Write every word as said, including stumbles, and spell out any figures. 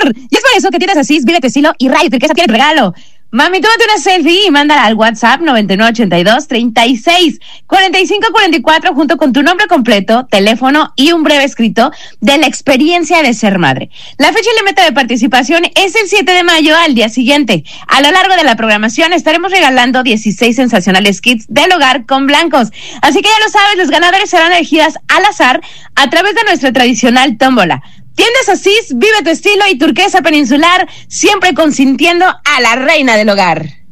hogar. Y es por eso que tienes Asís, Vive tu Estilo y Radio Turquesa tiene tu regalo. Mami, tómate una selfie y mándala al WhatsApp noventa y nueve ochenta y dos, treinta y seis, cuarenta y cinco cuarenta y cuatro junto con tu nombre completo, teléfono y un breve escrito de la experiencia de ser madre. La fecha límite de participación es el siete de mayo al día siguiente. A lo largo de la programación estaremos regalando dieciséis sensacionales kits del hogar con blancos. Así que ya lo sabes, los ganadores serán elegidas al azar a través de nuestra tradicional tómbola. Tiendas Asís, Vive tu Estilo y Turquesa Peninsular, siempre consintiendo a la reina del hogar.